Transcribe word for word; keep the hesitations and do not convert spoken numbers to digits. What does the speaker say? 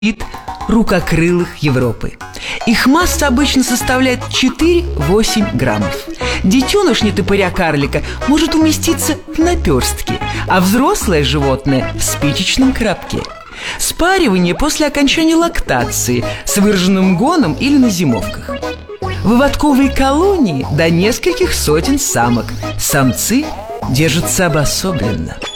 вид рукокрылых Европы. Их масса обычно составляет четыре-восемь граммов. Детеныш нетопыря-карлика может уместиться в наперстке, а взрослое животное – в спичечном коробке. Спаривание после окончания лактации с выраженным гоном или на зимовках. Выводковые колонии до нескольких сотен самок. Самцы держатся обособленно.